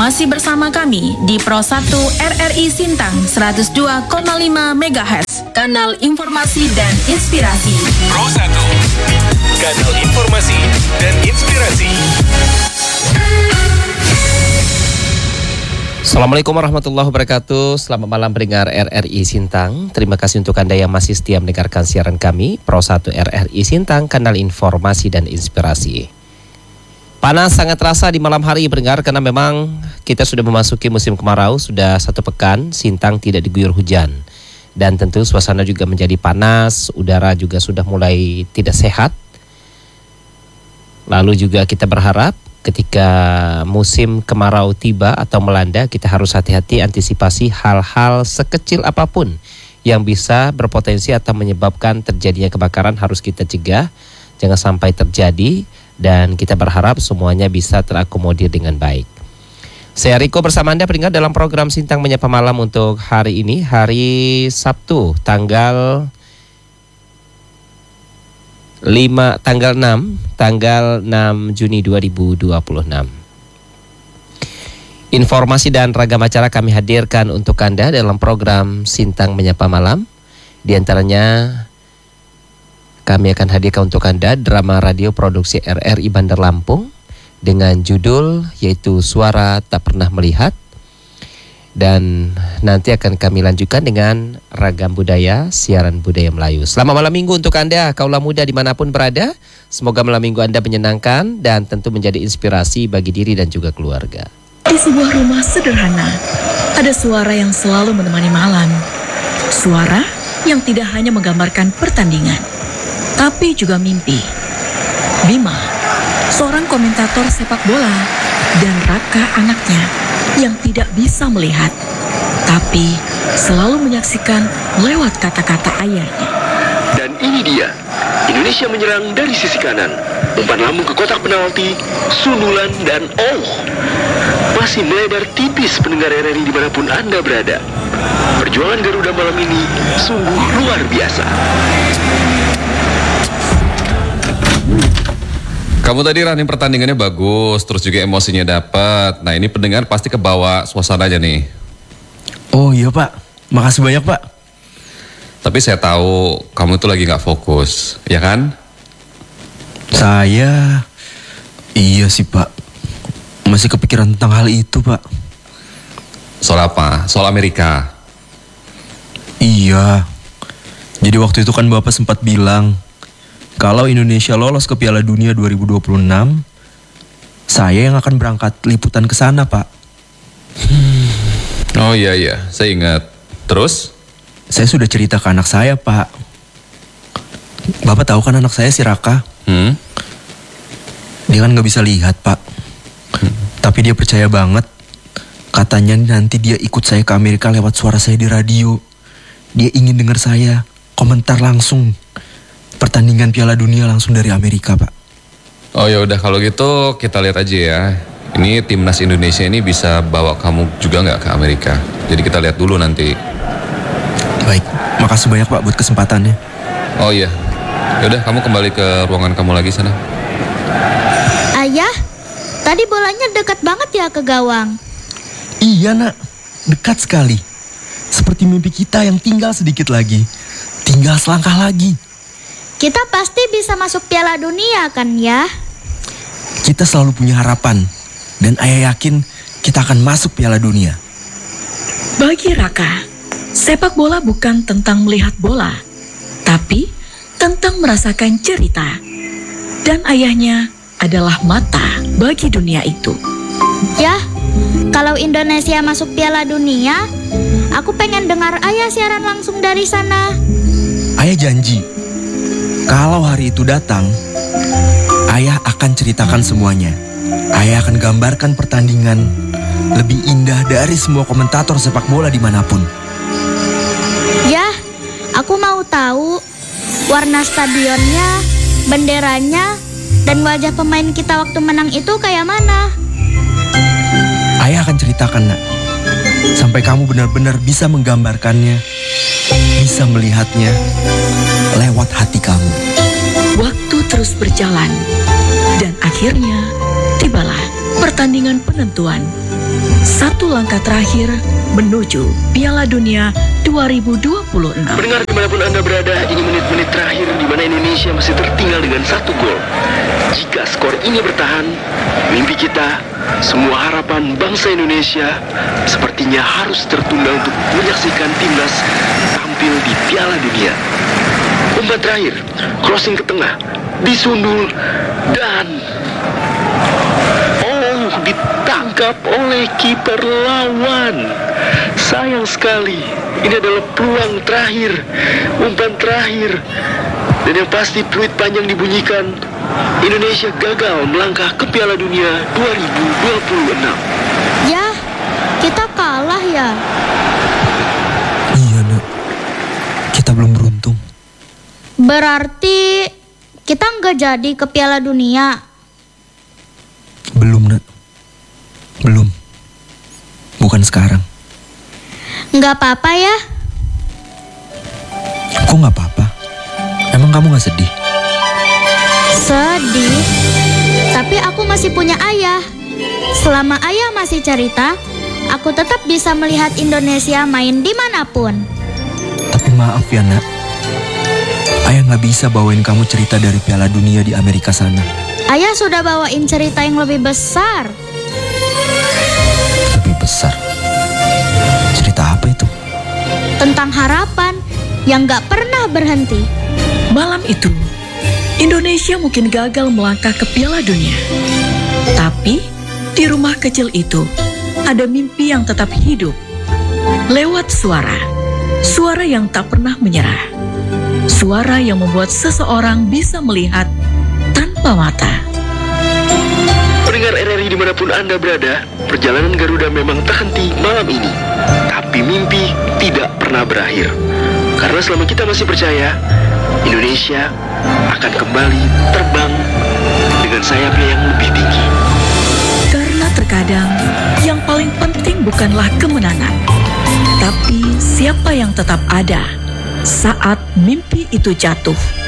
Masih bersama kami di Pro 1 RRI Sintang 102,5 MHz, kanal informasi dan inspirasi. Pro 1, kanal informasi dan inspirasi. Assalamualaikum warahmatullahi wabarakatuh. Selamat malam pendengar RRI Sintang. Terima kasih untuk Anda yang masih setia mendengarkan siaran kami Pro 1 RRI Sintang, kanal informasi dan inspirasi. Panas sangat terasa di malam hari pendengar, karena memang kita sudah memasuki musim kemarau. Sudah 1 pekan Sintang tidak diguyur hujan, dan tentu suasana juga menjadi panas. Udara juga sudah mulai tidak sehat. Lalu juga kita berharap ketika musim kemarau tiba atau melanda, kita harus hati-hati antisipasi hal-hal sekecil apapun yang bisa berpotensi atau menyebabkan terjadinya kebakaran harus kita cegah, jangan sampai terjadi, dan kita berharap semuanya bisa terakomodir dengan baik. Saya Riko bersama Anda pendengar dalam program Sintang Menyapa Malam untuk hari ini, hari Sabtu tanggal 6 Juni 2026. Informasi dan ragam acara kami hadirkan untuk Anda dalam program Sintang Menyapa Malam. Di antaranya kami akan hadirkan untuk Anda drama radio produksi RRI Bandar Lampung dengan judul yaitu Suara Tak Pernah Melihat. Dan nanti akan kami lanjutkan dengan ragam budaya, siaran budaya Melayu. Selamat malam minggu untuk Anda, kaulah muda dimanapun berada. Semoga malam minggu Anda menyenangkan dan tentu menjadi inspirasi bagi diri dan juga keluarga. Di sebuah rumah sederhana, ada suara yang selalu menemani malam. Suara yang tidak hanya menggambarkan pertandingan, tapi juga mimpi. Bima, seorang komentator sepak bola, dan Raka anaknya yang tidak bisa melihat, tapi selalu menyaksikan lewat kata-kata ayahnya. Dan ini dia, Indonesia menyerang dari sisi kanan. Umpan lambung ke kotak penalti, sundulan dan masih melebar tipis pendengar RRI dimanapun Anda berada. Perjuangan Garuda malam ini sungguh luar biasa. Kamu tadi running pertandingannya bagus, terus juga emosinya dapat. Nah ini pendengar pasti kebawa suasananya nih. Oh iya Pak, makasih banyak Pak. Tapi saya tahu kamu tuh lagi gak fokus, ya kan? Iya sih Pak, masih kepikiran tentang hal itu Pak. Soal apa? Soal Amerika? Iya, jadi waktu itu kan Bapak sempat bilang kalau Indonesia lolos ke Piala Dunia 2026, saya yang akan berangkat liputan ke sana, Pak. Oh iya, saya ingat. Terus? Saya sudah cerita ke anak saya, Pak. Bapak tahu kan anak saya si Raka? Dia kan gak bisa lihat, Pak. Tapi dia percaya banget. Katanya nanti dia ikut saya ke Amerika lewat suara saya di radio. Dia ingin dengar saya komentar langsung pertandingan Piala Dunia langsung dari Amerika, Pak. Oh ya udah, kalau gitu kita lihat aja ya. Ini timnas Indonesia ini bisa bawa kamu juga nggak ke Amerika? Jadi kita lihat dulu nanti. Baik, makasih banyak Pak buat kesempatannya. Oh iya, yaudah kamu kembali ke ruangan kamu lagi sana. Ayah, tadi bolanya dekat banget ya ke gawang. Iya nak, dekat sekali. Seperti mimpi kita yang tinggal sedikit lagi. Tinggal selangkah lagi. Kita pasti bisa masuk Piala Dunia kan ya? Kita selalu punya harapan. Dan ayah yakin kita akan masuk Piala Dunia. Bagi Raka, sepak bola bukan tentang melihat bola, tapi tentang merasakan cerita. Dan ayahnya adalah mata bagi dunia itu. Ya, kalau Indonesia masuk Piala Dunia, aku pengen dengar ayah siaran langsung dari sana. Ayah janji, kalau hari itu datang, ayah akan ceritakan semuanya. Ayah akan gambarkan pertandingan lebih indah dari semua komentator sepak bola dimanapun. Ya, aku mau tahu warna stadionnya, benderanya, dan wajah pemain kita waktu menang itu kayak mana. Ayah akan ceritakan nak, sampai kamu benar-benar bisa menggambarkannya, bisa melihatnya lewat hati kamu. Waktu terus berjalan, dan akhirnya tibalah pertandingan penentuan. Satu langkah terakhir menuju Piala Dunia 2026. Pendengar dimanapun Anda berada, ini menit-menit terakhir di mana Indonesia masih tertinggal dengan 1 gol. Jika skor ini bertahan, mimpi kita, semua harapan bangsa Indonesia sepertinya harus tertunda untuk menyaksikan timnas tampil di Piala Dunia. Umpan terakhir, crossing ke tengah, disundul, dan ditangkap oleh kiper lawan. Sayang sekali, ini adalah peluang terakhir, umpan terakhir. Dan yang pasti peluit panjang dibunyikan. Indonesia gagal melangkah ke Piala Dunia 2026. Ya, kita kalah ya. Iya nak, kita belum beruntung. Berarti kita nggak jadi ke Piala Dunia. Belum nak, belum. Bukan sekarang. Nggak apa-apa ya. Kok nggak apa-apa? Emang kamu nggak sedih? Sedih, tapi aku masih punya ayah. Selama ayah masih cerita, aku tetap bisa melihat Indonesia main dimanapun. Tapi maaf ya nak, ayah nggak bisa bawain kamu cerita dari Piala Dunia di Amerika sana. Ayah sudah bawain cerita yang lebih besar. Lebih besar? Cerita apa itu? Tentang harapan yang gak pernah berhenti. Malam itu, Indonesia mungkin gagal melangkah ke Piala Dunia. Tapi, di rumah kecil itu, ada mimpi yang tetap hidup. Lewat suara, suara yang tak pernah menyerah. Suara yang membuat seseorang bisa melihat tanpa mata. Pendengar RRI dimanapun Anda berada, perjalanan Garuda memang terhenti malam ini. Tapi mimpi tidak pernah berakhir. Karena selama kita masih percaya, Indonesia akan kembali terbang dengan sayapnya yang lebih tinggi. Karena terkadang yang paling penting bukanlah kemenangan, tapi siapa yang tetap ada saat mimpi itu jatuh.